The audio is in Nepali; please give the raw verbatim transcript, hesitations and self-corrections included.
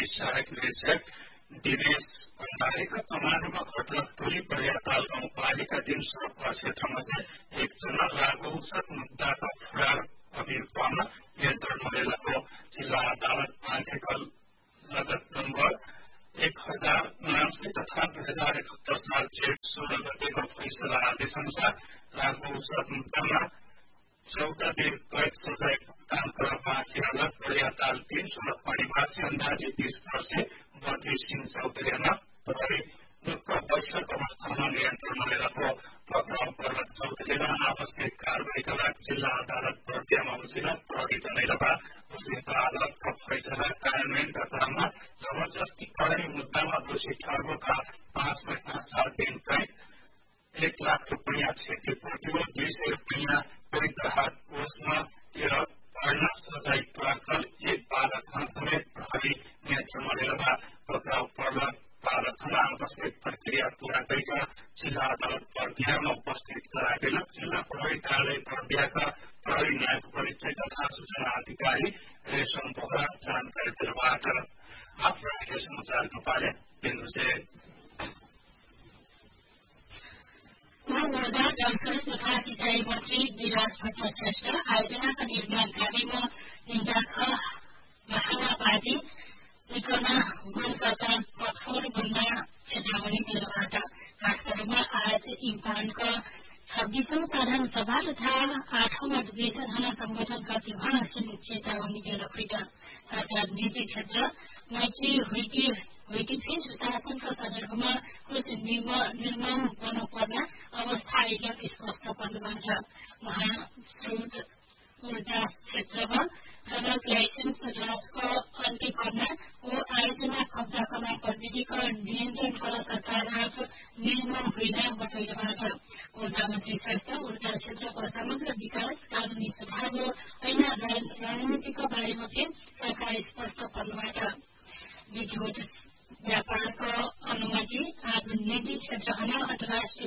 सहायक निरीक्षक दिनेश भण्डारीका कमान्डमा घटना टोली पर्याताल गाउँपालिका तीन सुरक्षा क्षेत्रमा से एकजना लागू मुद्दाका फरार अभियुक्तमा नियन्त्रण मिलेको जिल्ला अदालत पाण्डेकल लगत नम्बर एक हजार उनासी तथा दुई हजार इकहत्तर साल जेठ सोह्र गतेको फैसला आदेश अनुसार लागू मुद्दामा चौध दिन कैद सजाय भुक्तान गर्न बाँकी अलग पर्याताल तीन सुरक्षा निवासी अन्दाजी तीस वर्षे बत्तीस सिंह चौधरीमा प्रहरी दुःख बैठक अवस्थामा नियन्त्रण मिलेको पक्राउ पर्वत चौधरीमा आवश्यक कार्यवाहीका लागि जिल्ला अदालत बर्दियामा उचित प्रहरी जनैलपा उचित अदालतका फैसला कार्यान्वयनका क्रममा जबरजस्ती प्रहरी मुद्दामा दोषी ठहरका पाँच महिना सात दिन कैद एक लाख रुपियाँ क्षतिपूर्ति व दुई सय रुपियाँ परिग्रह कोषमा तेह्र पढ्न सजाय प्राकल एक बालकमा समेत प्रहरी नियन्त्रण मिलेका पक्राउ पर्वत बालकमा आवश्यक प्रक्रिया पूरा गरेका जिल्ला अदालत बर्दियामा उपस्थित गराएका जिल्ला प्रहरी कार्यालय बर्दियाका प्रहरी न्यायिक परिचय तथा सूचना अधिकारी रेशम बोहरा जानकारी दिनुभबाट आफ्नो राज्य समाचारको पाले बिन्दु से ऊर्जा जलस्रोत तथा सिंचाई मंत्री विराज भट्ट श्रेष्ठ आयोजनाका निर्माण कार्यमा इन्जाख महानावादी इकना गुण सरकार कठोर बन्दा चेतावनी दिनबाट काठमाडौँमा आज इम्पानका छब्बीसौं साधारण सभा तथा आठौं अधिवेशन सम्बोधन गर्दै उहाँ चेतावनी दिएर खुइटा सरकार निजी क्षेत्र मैत्री हुइटी हुइटीफिन सुशासनका सन्दर्भमा कुछ निर्माण गर्नुपर्ने अवस्था अहिले स्पष्ट पर्नुभएको छ। उहाँ स्रोत ऊर्जा क्षेत्रमा सड़क लाइसेंस राजको अन्त्य गर्न ओ आयोजना कब्जा गर्न प्रविधिको नियन्त्रण कर सरकार आफ निर्माण होइन बताइरहन्छ। ऊर्जा मन्त्री श्रेष्ठ ऊर्जा क्षेत्रको समग्र विकास कानूनी सुधार ऐन रणनीतिको बारेमा पनि सरकार स्पष्ट पर्नुभएको विद्युत व्यापारको अनुमति अब निजी क्षेत्रमा अन्तर्राष्ट्रिय